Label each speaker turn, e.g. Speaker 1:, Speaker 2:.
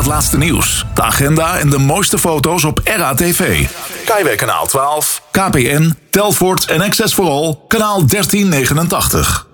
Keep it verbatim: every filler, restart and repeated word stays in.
Speaker 1: laatste nieuws, de agenda en de mooiste foto's op R A T V. Kaiweg kanaal twaalf, K P N, Telfort en Access for All, kanaal dertien negenentachtig.